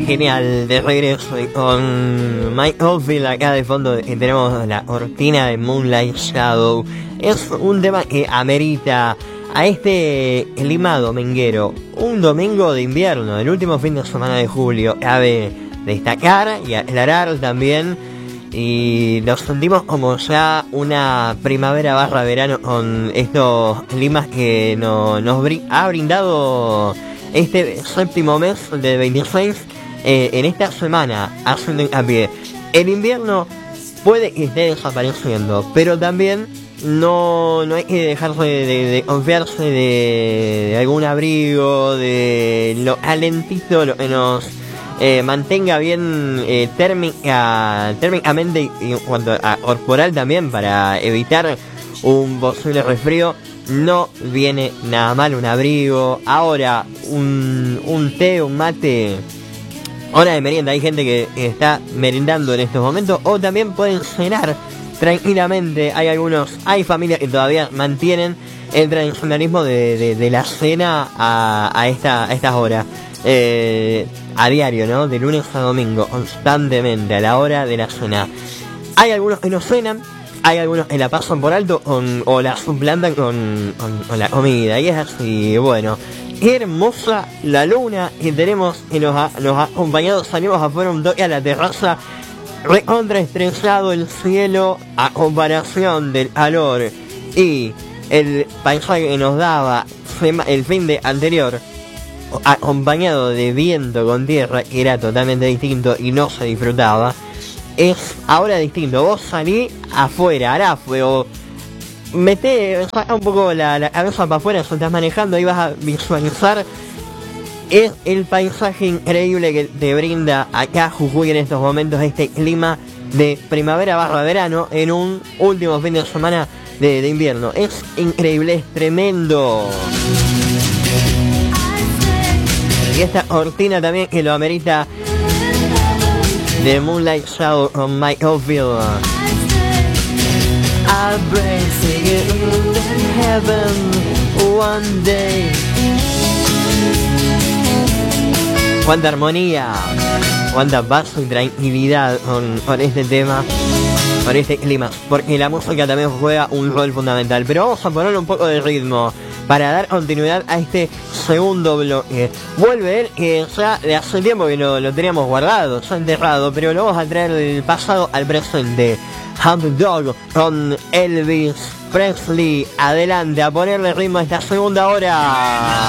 genial de regreso y con Mike Oldfield acá de fondo tenemos la cortina de Moonlight Shadow. Es un tema que amerita a este clima dominguero, un domingo de invierno, el último fin de semana de julio. Cabe destacar y aclarar también, y nos sentimos como ya una primavera barra verano con estos climas que nos ha brindado este séptimo mes de 26 en esta semana, haciendo hincapié. El invierno puede que esté desapareciendo, pero también no hay que dejarse de confiarse de algún abrigo, de lo calentito, lo que nos mantenga bien térmicamente y en cuanto a corporal también, para evitar un posible resfrío. No viene nada mal un abrigo. Ahora un té, un mate, hora de merienda. Hay gente que está merendando en estos momentos, o también pueden cenar tranquilamente. Hay familias que todavía mantienen el tradicionalismo de la cena a estas horas, a diario, ¿no? De lunes a domingo, constantemente a la hora de la cena. Hay algunos que no cenan, hay algunos que la pasan por alto o la suplantan con la comida, y es así. Bueno, qué hermosa la luna que tenemos, que nos ha acompañado. Salimos afuera un toque a la terraza, recontra estrellado el cielo a comparación del calor y el paisaje que nos daba el fin de anterior, acompañado de viento con tierra, que era totalmente distinto y no se disfrutaba. Es ahora distinto. Vos salí afuera, hará fuego, saca un poco la cabeza para afuera, si estás manejando, ahí vas a visualizar el paisaje increíble que te brinda acá Jujuy en estos momentos, este clima de primavera barra verano en un último fin de semana de invierno. Es increíble, es tremendo. Y esta cortina también que lo amerita, de Moonlight Shadow con Mike Oldfield. I'll bring you in heaven one day. Cuánta armonía, cuánta paz y tranquilidad con este tema, con este clima, porque la música también juega un rol fundamental. Pero vamos a ponerle un poco de ritmo para dar continuidad a este segundo bloque. Vuelve él, que ya de hace tiempo que lo teníamos guardado, ya enterrado, pero lo vamos a traer del pasado al presente. Hound Dog con Elvis Presley. Adelante, a ponerle ritmo a esta segunda hora.